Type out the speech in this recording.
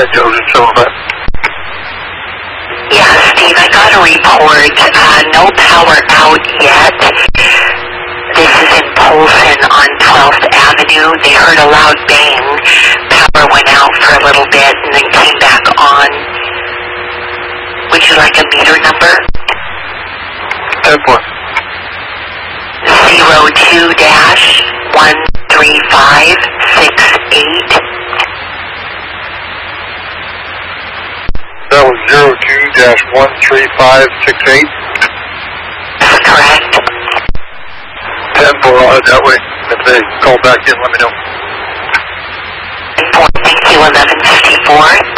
Joseph Silva. Yeah, Steve, I got a report. No power out yet. This is in Polson on 12th Avenue. They heard a loud bang. Power went out for a little bit and then came back on. Would you like a meter number? 10-4. 02-13568. That was 02-13568. That's correct. 10-4, I'll head that way. If they call back in, let me know. 4, thank you, 1154.